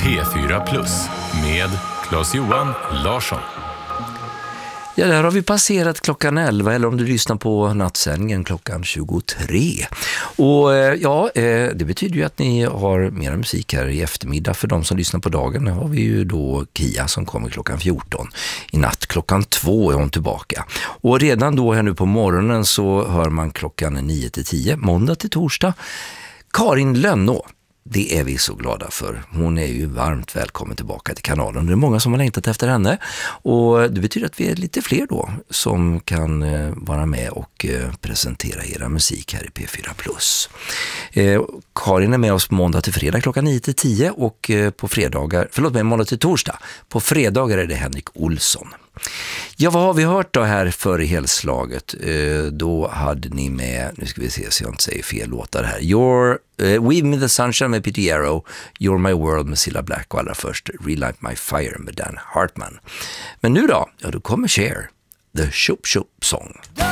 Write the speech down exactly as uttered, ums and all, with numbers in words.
P fyra plus med Claes-Johan Larsson. Ja, där har vi passerat klockan elva, eller om du lyssnar på nattsändningen klockan tjugotre. Och ja, det betyder ju att ni har mer musik här i eftermiddag. För de som lyssnar på dagen har vi ju då Kia som kommer klockan fjorton. I natt klockan två är hon tillbaka. Och redan då här nu på morgonen så hör man klockan nio till tio, måndag till torsdag, Karin Lönnå. Det är vi så glada för. Hon är ju varmt välkommen tillbaka till kanalen. Det är många som har längtat efter henne. Och det betyder att vi är lite fler då som kan vara med och presentera era musik här i P fyra plus. Eh, Karin är med oss måndag till fredag klockan nio till tio och på fredagar, förlåt mig, måndag till torsdag. På fredagar är det Henrik Olsson. Ja, vad har vi hört då här för i helslaget? Eh, då hade ni med, nu ska vi se så jag inte säger fel låtar här. Your, uh, Weave Me the Sunshine med Peter Yarrow, You're My World med Cilla Black och allra först Relight My Fire med Dan Hartman. Men nu då? Ja, då kommer Cher, The Shoop Shoop Song.